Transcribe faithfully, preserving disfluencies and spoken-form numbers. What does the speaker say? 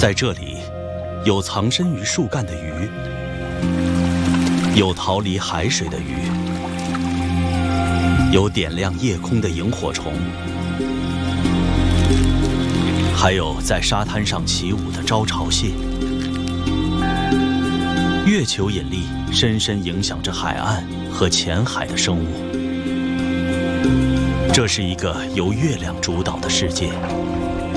在这里，有藏身于树干的鱼，有逃离海水的鱼，有点亮夜空的萤火虫，还有在沙滩上起舞的招潮蟹。月球引力深深影响着海岸和浅海的生物。这是一个由月亮主导的世界。